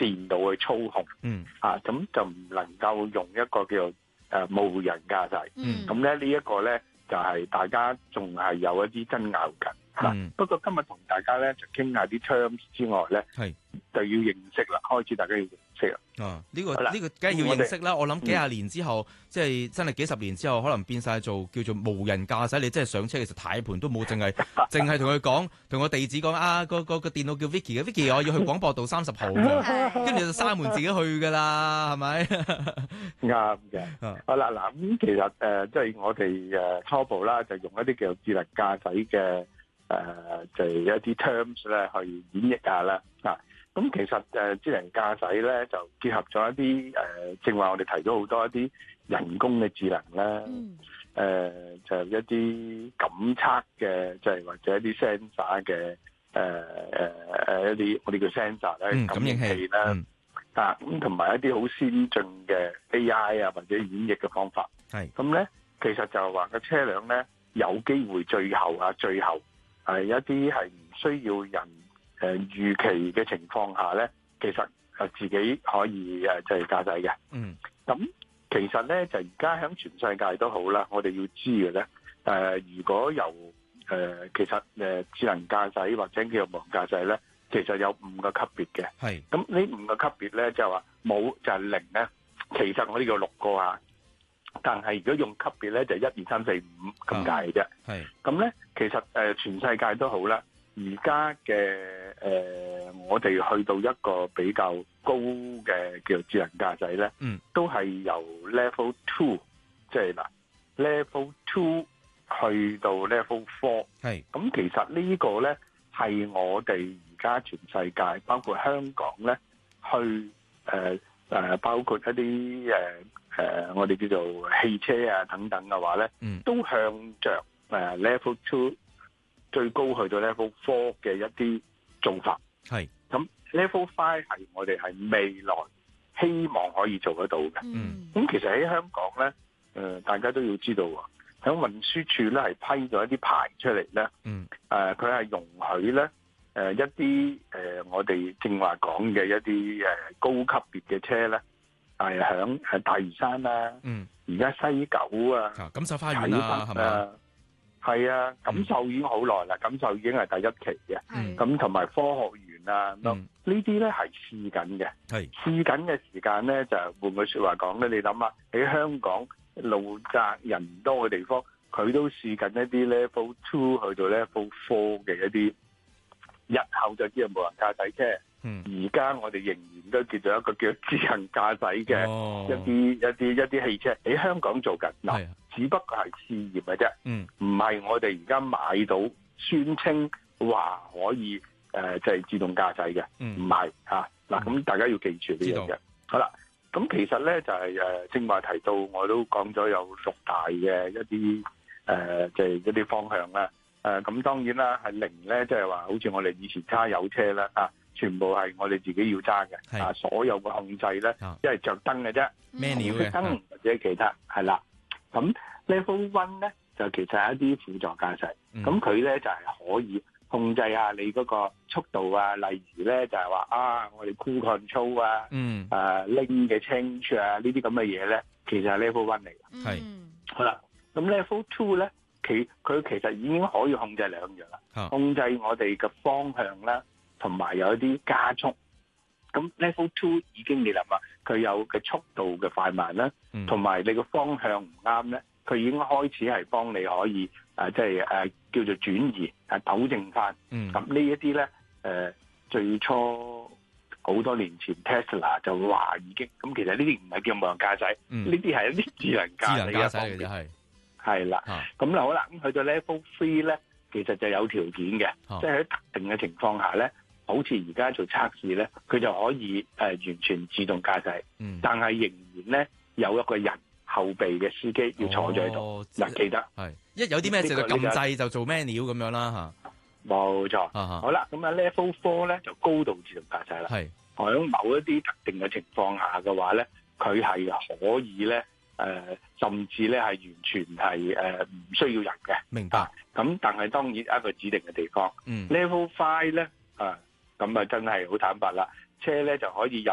電腦去操控，咁就唔能夠用一個叫做無人駕駛。咁咧呢一個咧就係大家仲係有一啲爭拗緊。不過今日同大家咧就傾下啲 terms 之外咧，就要認識啦，開始大家要認識啦。 呢個梗係要認識啦。我諗幾廿年之後，即係真係幾十年之後，可能變晒做叫做無人駕駛。你真係上車，其實軚盤都冇，淨係同佢講，同個地址講個電腦叫 Vicky 嘅 Vicky， 我要去廣播道30號，跟住就閂門自己去噶啦，係咪？ 啱嘅。好啦，嗱咁其實即係我哋初步啦，就用一啲叫做智能駕駛嘅就係一啲 terms 咧去演繹下啦。咁其實智能駕駛咧就結合咗一啲正話我哋提咗好多一啲人工嘅智能啦，就一啲感測嘅，即係或者一啲 sensor 嘅一啲我哋叫 sensor 咧，感應器啦，咁同埋一啲好先進嘅 AI 啊或者演繹嘅方法。咁咧其實就係話個車輛咧有機會最後係一啲係唔需要人預期嘅情況下咧，其實自己可以就係駕駛嘅。咁其實咧就而家喺全世界都好啦，我哋要知嘅咧，如果由其實智能駕駛或者叫做無人駕駛咧，其實有5個級別嘅。咁呢5個級別咧就係話冇就係0咧，其實我呢個6個啊。但係如果用級別咧就1、2、3、4、5咁解嘅啫。咁咧其實全世界都好啦，而家嘅我哋去到一個比較高嘅叫做智能駕駛咧，都係由 level 2，即係嗱 level 2去到 level 4。咁其實呢個咧係我哋而家全世界包括香港咧去包括一啲我哋叫做汽車啊等等嘅話咧，都向着level 2最高去到 level 4嘅一啲做法。咁 level 5係我哋係未來希望可以做得到嘅。咁其實喺香港咧，大家都要知道喎，喺運輸署咧係批咗一啲牌出嚟咧，佢係容許咧一啲我哋正話講嘅一啲高級別嘅車咧，係響大嶼山啦，而家西九啊， 錦繡花園啦，係嘛？ 係啊，錦繡已經好耐啦，錦繡已經係第1期嘅，咁同埋科學園啊，呢啲咧係試緊嘅，試緊嘅時間咧就換句説話講咧，你諗下喺香港路窄人多嘅地方，佢都試緊一啲 level 2去到 level 4嘅一啲，日後就叫做無人駕駛車。而家我哋仍然都叫做一個叫智能駕駛嘅一啲汽車喺香港做緊，嗱，只不過係試驗嘅啫，唔係我哋而家買到宣稱話可以就係自動駕駛嘅，唔係嚇。嗱，咁大家要記住呢樣嘢。好啦，咁其實咧就係正話提到，我都講咗有6大嘅一啲就係一啲方向啦。咁當然啦，係0咧，即係話好似我哋以前揸油車啦全部係我哋自己要揸嘅，所有嘅控制咧，一係着燈嘅啫，紅燈或者其他係啦。咁 level 1咧就其實係一啲輔助駕駛，咁佢咧就係可以控制下你嗰個速度啊，例如咧就係話我哋 cruise control 啊，lane 嘅 change 啊，呢啲咁嘅嘢咧，其實係 level 1嚟嘅。好啦，咁 level 2咧，佢其實已經可以控制2樣啦，控制我哋嘅方向啦。同埋有一啲加速，咁 level 2已經你諗下，佢有嘅速度嘅快慢啦，同埋你個方向唔啱咧，佢已經開始係幫你可以即係叫做轉移糾正翻。咁呢一啲咧最初好多年前 Tesla 就話已經，咁其實呢啲唔係叫無人駕駛，呢啲係一啲智能駕駛嘅方面。係啦，咁好啦，咁去到 level 3咧，其實就有條件嘅，即係喺特定嘅情況下咧。好似而家做測試咧，佢就可以完全自動駕駛，但係仍然咧有一個人後備嘅司機要坐咗喺度。嗱，記得一有啲咩事就撳掣就做咩料咁樣啦嚇。 冇錯。好啦，咁level 4咧就高度自動駕駛啦。喺某一啲特定嘅情況下嘅話咧，佢係可以咧甚至咧係完全係唔需要人嘅。 明白。 咁但係當然一個指定嘅地方。level 5咧咁真係好坦白啦，車咧就可以任